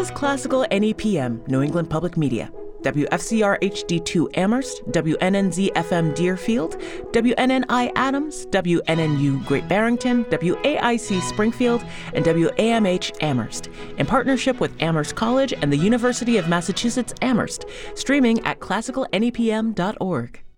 is Classical NEPM, New England Public Media. WFCR HD2 Amherst, WNNZ FM Deerfield, WNNI Adams, WNNU Great Barrington, WAIC Springfield, and WAMH Amherst, in partnership with Amherst College and the University of Massachusetts Amherst, streaming at classicalnepm.org.